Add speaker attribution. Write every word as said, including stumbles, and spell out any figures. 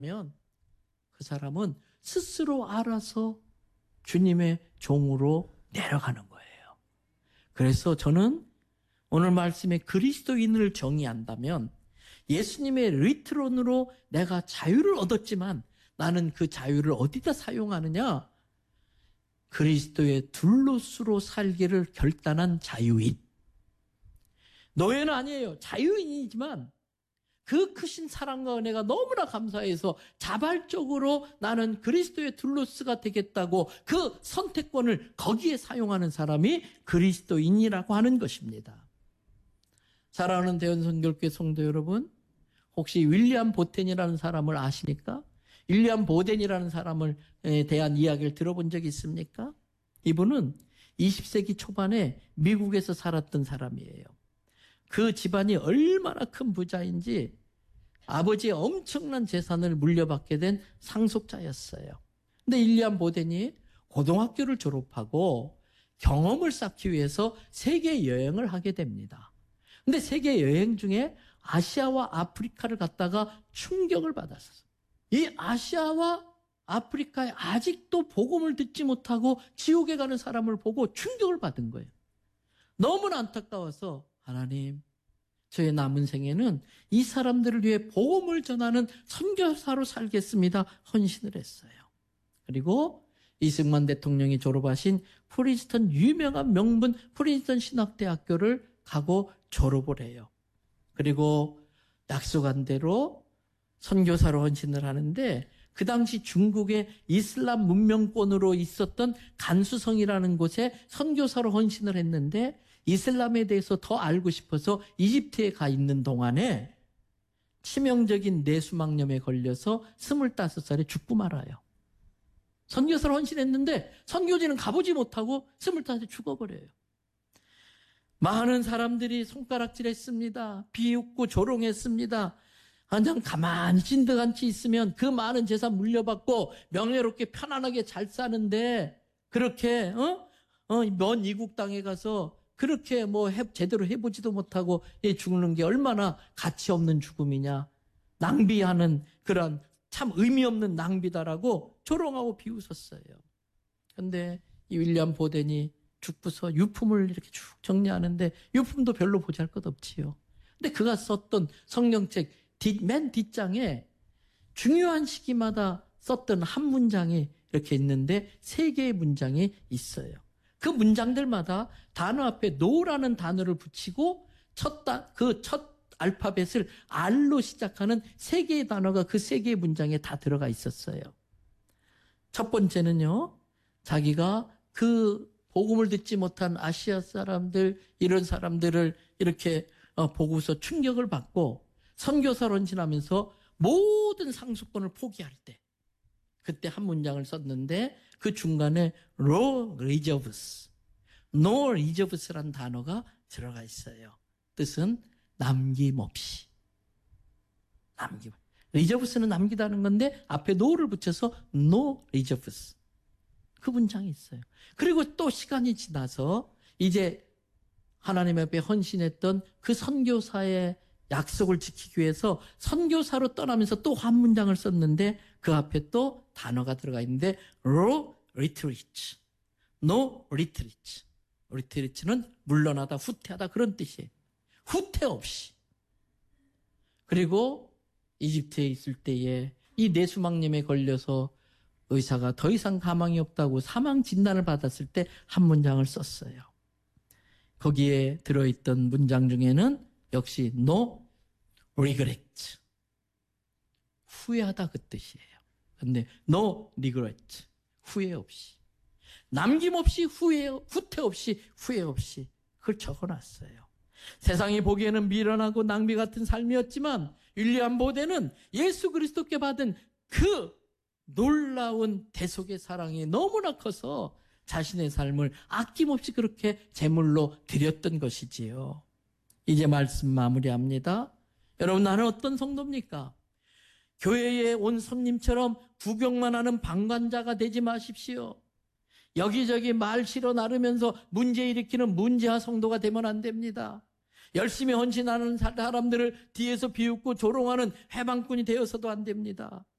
Speaker 1: 면 그 사람은 스스로 알아서 주님의 종으로 내려가는 거예요. 그래서 저는 오늘 말씀에 그리스도인을 정의한다면 예수님의 리트론으로 내가 자유를 얻었지만 나는 그 자유를 어디다 사용하느냐? 그리스도의 둘로스로 살기를 결단한 자유인. 노예는 아니에요. 자유인이지만 그 크신 사랑과 은혜가 너무나 감사해서 자발적으로 나는 그리스도의 둘로스가 되겠다고 그 선택권을 거기에 사용하는 사람이 그리스도인이라고 하는 것입니다. 사랑하는 대연선교회 성도 여러분, 혹시 윌리엄 보텐이라는 사람을 아십니까? 윌리엄 보덴이라는 사람에 대한 이야기를 들어본 적이 있습니까? 이분은 이십 세기 초반에 미국에서 살았던 사람이에요. 그 집안이 얼마나 큰 부자인지 아버지의 엄청난 재산을 물려받게 된 상속자였어요. 근데 윌리엄 보덴이 고등학교를 졸업하고 경험을 쌓기 위해서 세계 여행을 하게 됩니다. 근데 세계 여행 중에 아시아와 아프리카를 갔다가 충격을 받았어요. 이 아시아와 아프리카에 아직도 복음을 듣지 못하고 지옥에 가는 사람을 보고 충격을 받은 거예요. 너무나 안타까워서 하나님, 저의 남은 생에는 이 사람들을 위해 복음을 전하는 선교사로 살겠습니다. 헌신을 했어요. 그리고 이승만 대통령이 졸업하신 프린스턴 유명한 명문 프린스턴 신학대학교를 가고 졸업을 해요. 그리고 약속한 대로 선교사로 헌신을 하는데 그 당시 중국의 이슬람 문명권으로 있었던 간수성이라는 곳에 선교사로 헌신을 했는데 이슬람에 대해서 더 알고 싶어서 이집트에 가 있는 동안에 치명적인 뇌수막염에 걸려서 스물다섯 살에 죽고 말아요. 선교사로 헌신했는데 선교지는 가보지 못하고 스물다섯에 죽어버려요. 많은 사람들이 손가락질했습니다. 비웃고 조롱했습니다. 그냥 가만히 진득한치 있으면 그 많은 재산 물려받고 명예롭게 편안하게 잘 사는데 그렇게 어? 어, 먼 이국 땅에 가서 그렇게 뭐 해, 제대로 해보지도 못하고 죽는 게 얼마나 가치 없는 죽음이냐. 낭비하는 그런 참 의미 없는 낭비다라고 조롱하고 비웃었어요. 그런데 이 윌리엄 보덴이 죽고서 유품을 이렇게 쭉 정리하는데 유품도 별로 보잘것 없지요. 근데 그가 썼던 성경책 뒷, 맨 뒷장에 중요한 시기마다 썼던 한 문장이 이렇게 있는데 세 개의 문장이 있어요. 그 문장들마다 단어 앞에 노라는 단어를 붙이고 첫, 그 첫 알파벳을 R로 시작하는 세 개의 단어가 그 세 개의 문장에 다 들어가 있었어요. 첫 번째는요, 자기가 그 복음을 듣지 못한 아시아 사람들, 이런 사람들을 이렇게 보고서 충격을 받고 선교사로 헌신하면서 모든 상속권을 포기할 때 그때 한 문장을 썼는데 그 중간에 no reserves, no reserves라는 단어가 들어가 있어요. 뜻은 남김없이. 남김. reserves는 남기다는 건데 앞에 no를 붙여서 no reserves. 그 문장이 있어요. 그리고 또 시간이 지나서 이제 하나님 앞에 헌신했던 그 선교사의 약속을 지키기 위해서 선교사로 떠나면서 또 한 문장을 썼는데 그 앞에 또 단어가 들어가 있는데 no retreat, no retreat. retreat는 물러나다, 후퇴하다 그런 뜻이에요. 후퇴 없이. 그리고 이집트에 있을 때에 이 뇌수막염에 걸려서 의사가 더 이상 가망이 없다고 사망 진단을 받았을 때 한 문장을 썼어요. 거기에 들어있던 문장 중에는 역시 no regret. 후회하다 그 뜻이에요. 근데 no regret. 후회 없이. 남김없이 후회, 후퇴 없이 후회 없이 그걸 적어놨어요. 세상이 보기에는 미련하고 낭비 같은 삶이었지만 윌리엄 보덴은 예수 그리스도께 받은 그 놀라운 대속의 사랑이 너무나 커서 자신의 삶을 아낌없이 그렇게 제물로 드렸던 것이지요. 이제 말씀 마무리합니다. 여러분, 나는 어떤 성도입니까? 교회에 온 손님처럼 구경만 하는 방관자가 되지 마십시오. 여기저기 말 실어 나르면서 문제 일으키는 문제화 성도가 되면 안 됩니다. 열심히 헌신하는 사람들을 뒤에서 비웃고 조롱하는 해방꾼이 되어서도 안 됩니다.